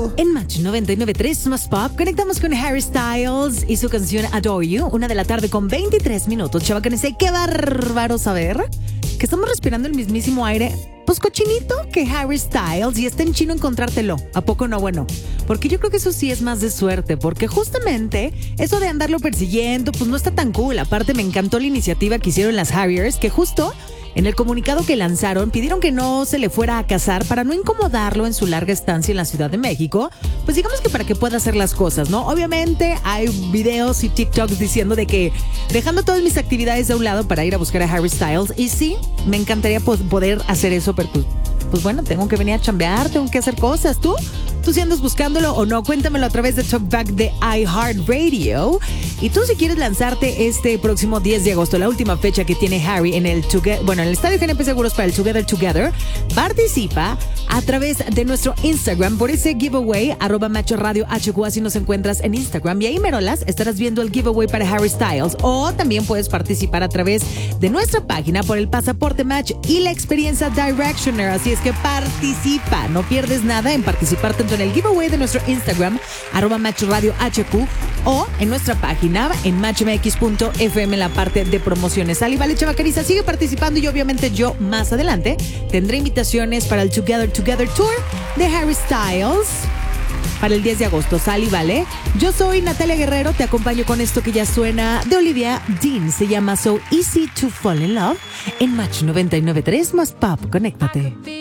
You. En Match 99.3 más Pop conectamos con Harry Styles y su canción Adore You, 1 de la tarde con 23 minutos. Chavacanes, qué bárbaro saber que estamos respirando el mismísimo aire, pues cochinito que Harry Styles, y está en chino encontrártelo. ¿A poco no? Bueno, porque yo creo que eso sí es más de suerte, porque justamente eso de andarlo persiguiendo, pues no está tan cool. Aparte me encantó la iniciativa que hicieron las Harriers, que justo en el comunicado que lanzaron pidieron que no se le fuera a casar para no incomodarlo en su larga estancia en la Ciudad de México. Pues digamos que para que pueda hacer las cosas, ¿no? Obviamente hay videos y TikToks diciendo de que dejando todas mis actividades de un lado para ir a buscar a Harry Styles. Y sí, me encantaría poder hacer eso, pero pues bueno, tengo que venir a chambear, tengo que hacer cosas. ¿Tú si andas buscándolo o no? Cuéntamelo a través de Talkback de iHeartRadio. Y tú si quieres lanzarte este próximo 10 de agosto, la última fecha que tiene Harry en el Estadio GNP Seguros para el Together, participa a través de nuestro Instagram por ese giveaway, @MatchRadioHQ, así nos encuentras en Instagram. Y ahí, merolas, estarás viendo el giveaway para Harry Styles. O también puedes participar a través de nuestra página por el pasaporte Match y la experiencia Directioner. Así es que participa, no pierdes nada en participar tanto en el giveaway de nuestro Instagram, @MatchRadioHQ, o en nuestra página en matchmx.fm en la parte de promociones. Sal y vale, chavacariza, sigue participando, y obviamente yo más adelante tendré invitaciones para el Together Tour de Harry Styles para el 10 de agosto. Sal y vale. Yo soy Natalia Guerrero, te acompaño con esto que ya suena de Olivia Dean. Se llama So Easy to Fall in Love en Match 99.3 más Pop. Conéctate.